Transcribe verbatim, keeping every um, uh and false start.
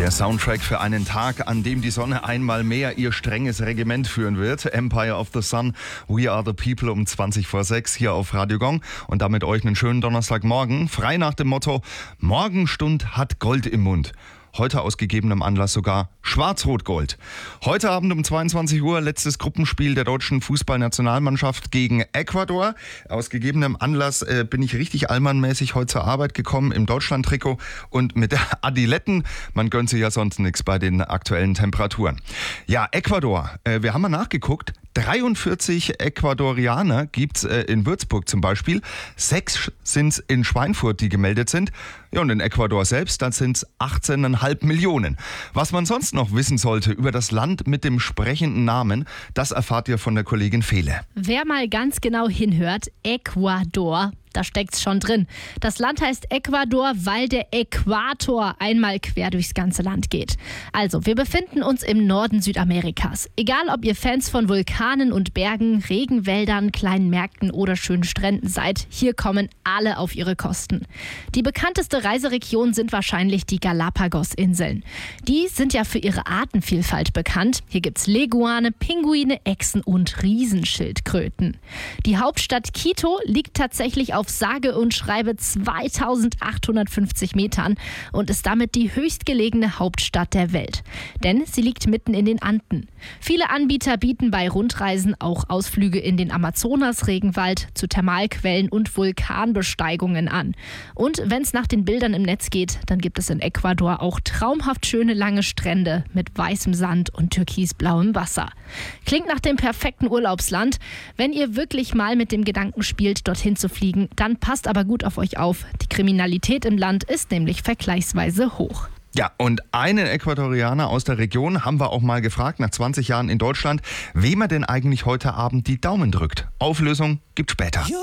Der Soundtrack für einen Tag, an dem die Sonne einmal mehr ihr strenges Regiment führen wird. Empire of the Sun, We Are the People um zwanzig vor sechs hier auf Radio Gong. Und damit euch einen schönen Donnerstagmorgen. Frei nach dem Motto, Morgenstund hat Gold im Mund. Heute aus gegebenem Anlass sogar Schwarz-Rot-Gold. Heute Abend um zweiundzwanzig Uhr letztes Gruppenspiel der deutschen Fußballnationalmannschaft gegen Ecuador. Aus gegebenem Anlass äh, bin ich richtig allmannmäßig heute zur Arbeit gekommen im Deutschland-Trikot und mit Adiletten. Man gönnt sich ja sonst nichts bei den aktuellen Temperaturen. Ja, Ecuador. Äh, wir haben mal nachgeguckt. dreiundvierzig Ecuadorianer gibt's äh, in Würzburg zum Beispiel. Sechs sind's in Schweinfurt, die gemeldet sind. Ja, und in Ecuador selbst, dann sind's achtzehn Komma fünf Millionen. Was man sonst noch wissen sollte über das Land mit dem sprechenden Namen, das erfahrt ihr von der Kollegin Fele. Wer mal ganz genau hinhört, Ecuador, da steckt's schon drin. Das Land heißt Ecuador, weil der Äquator einmal quer durchs ganze Land geht. Also, wir befinden uns im Norden Südamerikas. Egal, ob ihr Fans von Vulkanen und Bergen, Regenwäldern, kleinen Märkten oder schönen Stränden seid, hier kommen alle auf ihre Kosten. Die bekannteste Reiseregion sind wahrscheinlich die Galapagos-Inseln. Die sind ja für ihre Artenvielfalt bekannt. Hier gibt's Leguane, Pinguine, Echsen und Riesenschildkröten. Die Hauptstadt Quito liegt tatsächlich auf auf sage und schreibe zweitausendachthundertfünfzig Metern und ist damit die höchstgelegene Hauptstadt der Welt. Denn sie liegt mitten in den Anden. Viele Anbieter bieten bei Rundreisen auch Ausflüge in den Amazonas-Regenwald, zu Thermalquellen und Vulkanbesteigungen an. Und wenn es nach den Bildern im Netz geht, dann gibt es in Ecuador auch traumhaft schöne lange Strände mit weißem Sand und türkisblauem Wasser. Klingt nach dem perfekten Urlaubsland. Wenn ihr wirklich mal mit dem Gedanken spielt, dorthin zu fliegen, dann passt aber gut auf euch auf. Die Kriminalität im Land ist nämlich vergleichsweise hoch. Ja, und einen Ecuadorianer aus der Region haben wir auch mal gefragt, nach zwanzig Jahren in Deutschland, wem er denn eigentlich heute Abend die Daumen drückt. Auflösung gibt's später.